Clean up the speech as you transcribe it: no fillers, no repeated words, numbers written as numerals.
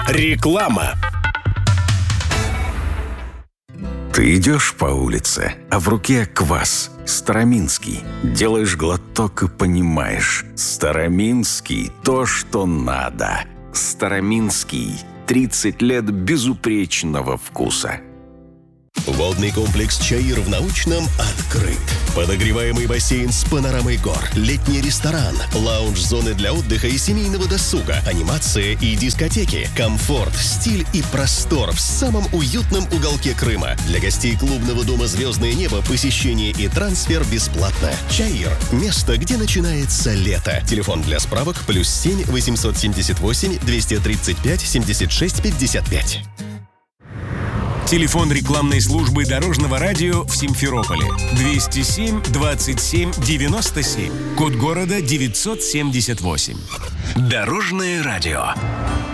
Реклама. Ты идешь по улице, а в руке квас староминский. Делаешь глоток и понимаешь: староминский – то, что надо. Староминский – 30 лет безупречного вкуса. Водный комплекс «Чаир» в Научном открыт. Подогреваемый бассейн с панорамой гор, летний ресторан, лаунж-зоны для отдыха и семейного досуга, анимация и дискотеки, комфорт, стиль и простор в самом уютном уголке Крыма. Для гостей клубного дома «Звездное небо» посещение и трансфер бесплатно. «Чаир» – место, где начинается лето. Телефон для справок +7 878 235 76 55. Телефон рекламной службы Дорожного радио в Симферополе 207 27 97. Код города 978. Дорожное радио.